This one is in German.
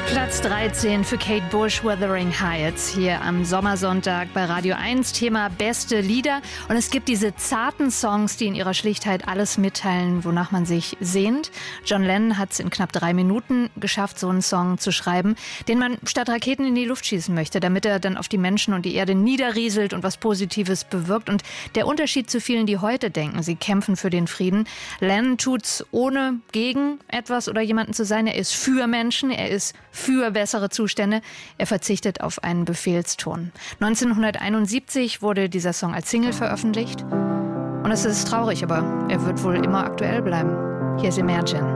Platz 13 für Kate Bush, Wuthering Heights, hier am Sommersonntag bei Radio 1, Thema beste Lieder. Und es gibt diese zarten Songs, die in ihrer Schlichtheit alles mitteilen, wonach man sich sehnt. John Lennon hat es in knapp 3 Minuten geschafft, so einen Song zu schreiben, den man statt Raketen in die Luft schießen möchte, damit er dann auf die Menschen und die Erde niederrieselt und was Positives bewirkt. Und der Unterschied zu vielen, die heute denken, sie kämpfen für den Frieden: Lennon tut's ohne gegen etwas oder jemanden zu sein. Er ist für Menschen, er ist für bessere Zustände. Er verzichtet auf einen Befehlston. 1971 wurde dieser Song als Single veröffentlicht. Und es ist traurig, aber er wird wohl immer aktuell bleiben. Hier ist Imagine.